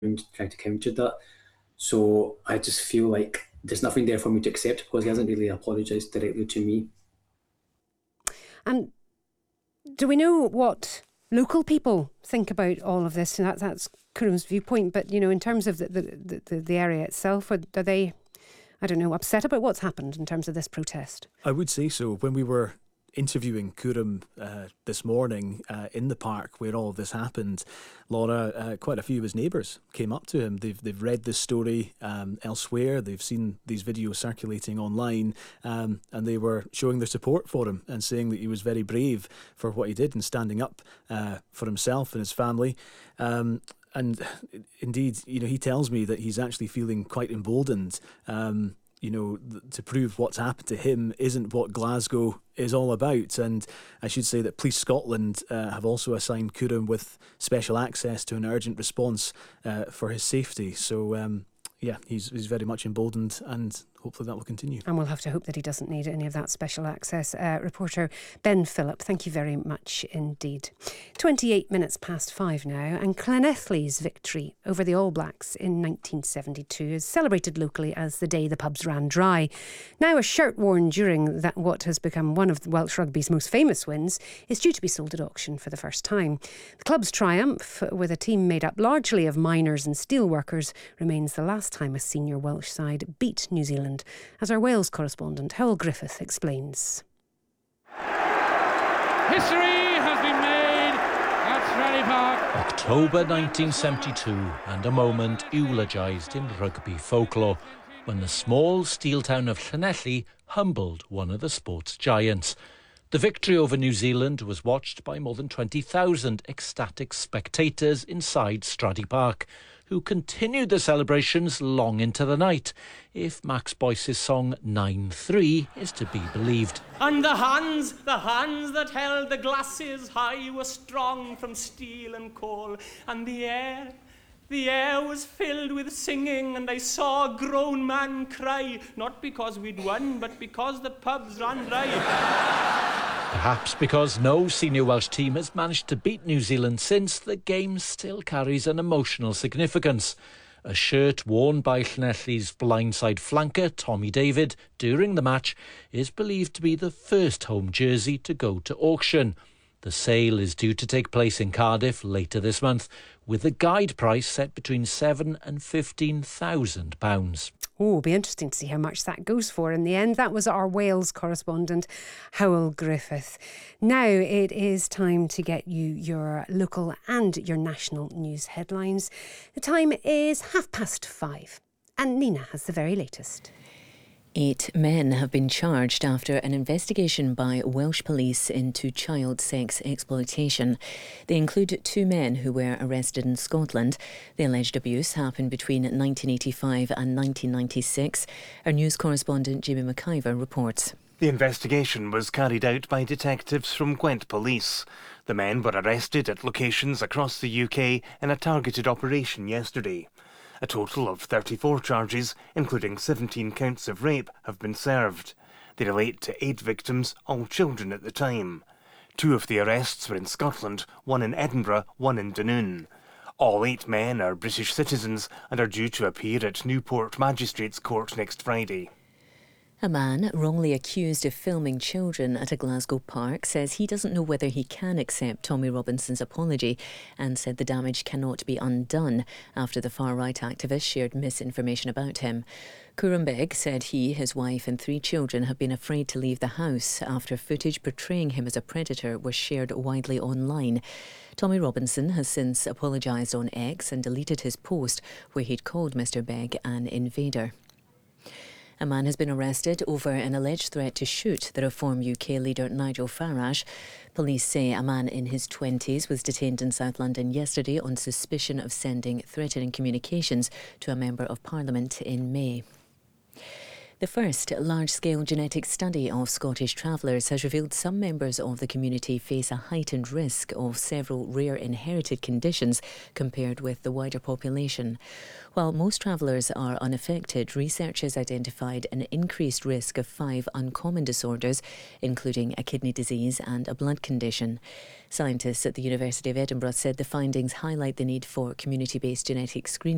trying to counter that. So I just feel like there's nothing there for me to accept because he hasn't really apologised directly to me. And do we know what local people think about all of this? And that's Curum's viewpoint. But, in terms of the area itself, are they, I don't know, upset about what's happened in terms of this protest? I would say so. When we were interviewing Curum this morning in the park where all of this happened, Laura, quite a few of his neighbours came up to him. They've read this story elsewhere. They've seen these videos circulating online, and they were showing their support for him and saying that he was very brave for what he did and standing up for himself and his family. And indeed, he tells me that he's actually feeling quite emboldened. To prove what's happened to him isn't what Glasgow is all about. And I should say that Police Scotland have also assigned Curum with special access to an urgent response for his safety. So, he's very much emboldened, and hopefully that will continue. And we'll have to hope that he doesn't need any of that special access. Reporter Ben Phillip, thank you very much indeed. 28 minutes past 5 now, and Llanelli's victory over the All Blacks in 1972 is celebrated locally as the day the pubs ran dry. Now a shirt worn during what has become one of Welsh rugby's most famous wins is due to be sold at auction for the first time. The club's triumph, with a team made up largely of miners and steelworkers, remains the last time a senior Welsh side beat New Zealand, as our Wales correspondent Howell Griffith explains. History has been made at Rally Park. October 1972, and a moment eulogised in rugby folklore when the small steel town of Llanelli humbled one of the sport's giants. The victory over New Zealand was watched by more than 20,000 ecstatic spectators inside Stradey Park, who continued the celebrations long into the night, if Max Boyce's song 9-3 is to be believed. And the hands that held the glasses high were strong from steel and coal, and the air was filled with singing, and I saw a grown man cry, not because we'd won, but because the pubs ran dry. Perhaps because no senior Welsh team has managed to beat New Zealand since, the game still carries an emotional significance. A shirt worn by Llanelli's blindside flanker, Tommy David, during the match is believed to be the first home jersey to go to auction. The sale is due to take place in Cardiff later this month, with the guide price set between £7,000 and £15,000. Oh, it'll be interesting to see how much that goes for in the end. That was our Wales correspondent, Howell Griffith. Now it is time to get you your local and your national news headlines. The time is 5:30, and Nina has the very latest. 8 men have been charged after an investigation by Welsh police into child sex exploitation. They include 2 men who were arrested in Scotland. The alleged abuse happened between 1985 and 1996. Our news correspondent Jimmy McIver reports. The investigation was carried out by detectives from Gwent Police. The men were arrested at locations across the UK in a targeted operation yesterday. A total of 34 charges, including 17 counts of rape, have been served. They relate to 8 victims, all children at the time. 2 of the arrests were in Scotland, 1 in Edinburgh, 1 in Dunoon. All 8 men are British citizens and are due to appear at Newport Magistrates Court next Friday. A man wrongly accused of filming children at a Glasgow park says he doesn't know whether he can accept Tommy Robinson's apology, and said the damage cannot be undone after the far-right activist shared misinformation about him. Curum Beg said he, his wife and 3 children have been afraid to leave the house after footage portraying him as a predator was shared widely online. Tommy Robinson has since apologised on X and deleted his post where he'd called Mr Beg an invader. A man has been arrested over an alleged threat to shoot the Reform UK leader Nigel Farage. Police say a man in his 20s was detained in South London yesterday on suspicion of sending threatening communications to a Member of Parliament in May. The first large-scale genetic study of Scottish travellers has revealed some members of the community face a heightened risk of several rare inherited conditions compared with the wider population. While most travellers are unaffected, researchers identified an increased risk of 5 uncommon disorders, including a kidney disease and a blood condition. Scientists at the University of Edinburgh said the findings highlight the need for community-based genetic screening